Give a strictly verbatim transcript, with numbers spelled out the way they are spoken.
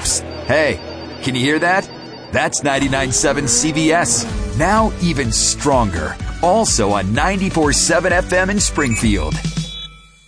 close. Hey, can you hear that? That's ninety-nine point seven C B S. Now even stronger. Also on ninety-four point seven F M in Springfield.